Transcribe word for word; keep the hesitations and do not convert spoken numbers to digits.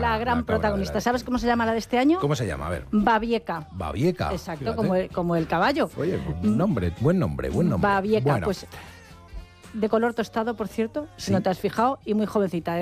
la gran la cabra protagonista. de la ¿Sabes cómo se llama la de este año? ¿Cómo se llama? A ver. Babieca. Babieca. Exacto, como el, como el caballo. Oye, un nombre, buen nombre, buen nombre. Babieca, Bueno. pues de color tostado, por cierto, si ¿Sí? no te has fijado, y muy jovencita.